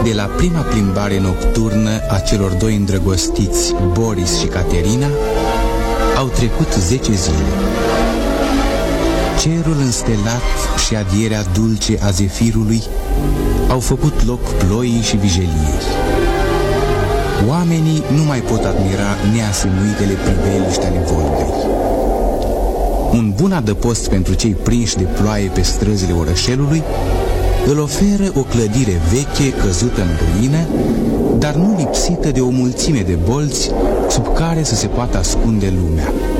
de la prima plimbare nocturnă a celor doi îndrăgostiți, Boris și Caterina, au trecut 10 zile. Cerul înstelat și adierea dulce a zefirului au făcut loc ploii și vijeliei. Oamenii nu mai pot admira neasemuitele priveliști ale Volgăi. Un bun adăpost pentru cei prinși de ploaie pe străzile orășelului îl oferă o clădire veche căzută în ruină, dar nu lipsită de o mulțime de bolți sub care să se poată ascunde lumea.